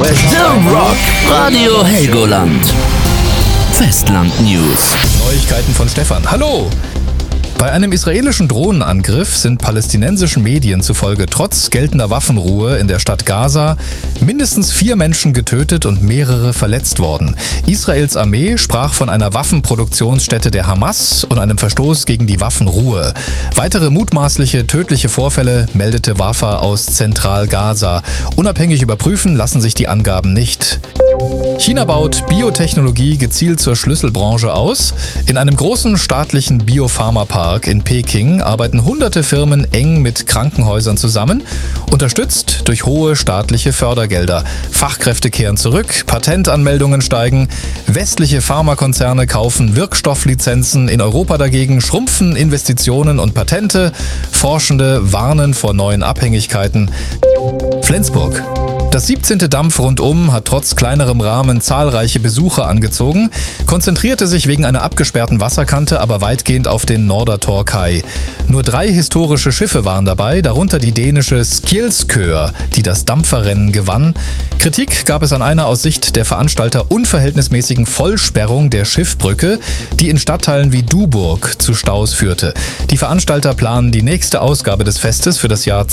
The Rock, Radio Helgoland. Festland News. Neuigkeiten von Stefan. Hallo! Bei einem israelischen Drohnenangriff sind palästinensischen Medien zufolge trotz geltender Waffenruhe in der Stadt Gaza mindestens 4 Menschen getötet und mehrere verletzt worden. Israels Armee sprach von einer Waffenproduktionsstätte der Hamas und einem Verstoß gegen die Waffenruhe. Weitere mutmaßliche tödliche Vorfälle meldete Wafa aus Zentral-Gaza. Unabhängig überprüfen lassen sich die Angaben nicht. China baut Biotechnologie gezielt zur Schlüsselbranche aus. In einem großen staatlichen Biopharmapark in Peking arbeiten hunderte Firmen eng mit Krankenhäusern zusammen, unterstützt durch hohe staatliche Fördergelder. Fachkräfte kehren zurück, Patentanmeldungen steigen, westliche Pharmakonzerne kaufen Wirkstofflizenzen, in Europa dagegen schrumpfen Investitionen und Patente, Forschende warnen vor neuen Abhängigkeiten. Flensburg. Das 17. Dampf rundum hat trotz kleinerem Rahmen zahlreiche Besucher angezogen, konzentrierte sich wegen einer abgesperrten Wasserkante aber weitgehend auf den Nordertorkai. Nur 3 historische Schiffe waren dabei, darunter die dänische Skilskør, die das Dampferrennen gewann. Kritik gab es an einer aus Sicht der Veranstalter unverhältnismäßigen Vollsperrung der Schiffbrücke, die in Stadtteilen wie Duburg zu Staus führte. Die Veranstalter planen die nächste Ausgabe des Festes für das Jahr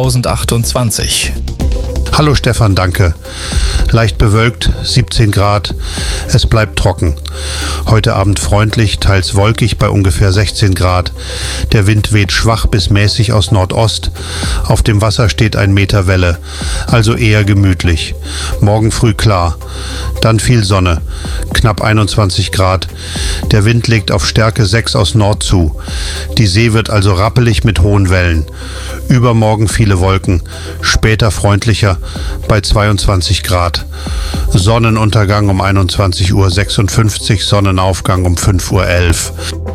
2028. Hallo Stefan, danke. Leicht bewölkt, 17 Grad. Es bleibt trocken. Heute Abend freundlich, teils wolkig bei ungefähr 16 Grad. Der Wind weht schwach bis mäßig aus Nordost. Auf dem Wasser steht 1 Meter Welle, also eher gemütlich. Morgen früh klar. Dann viel Sonne, knapp 21 Grad. Der Wind legt auf Stärke 6 aus Nord zu. Die See wird also rappelig mit hohen Wellen. Übermorgen viele Wolken, später freundlicher bei 22 Grad. Sonnenuntergang um 21:56 Uhr, Sonnenaufgang um 5:11 Uhr.